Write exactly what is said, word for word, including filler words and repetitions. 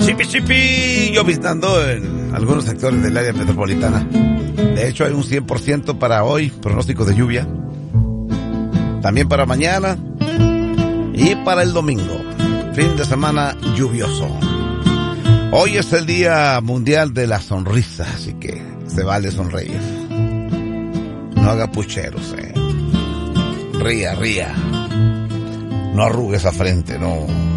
Chipi chipi, lloviznando en algunos sectores del área metropolitana. De hecho, hay un cien por ciento para hoy, pronóstico de lluvia. También para mañana y para el domingo, fin de semana lluvioso. Hoy es el Día Mundial de la Sonrisa, así que se vale sonreír. No haga pucheros, eh. Ría, ría. No arrugue esa frente, no.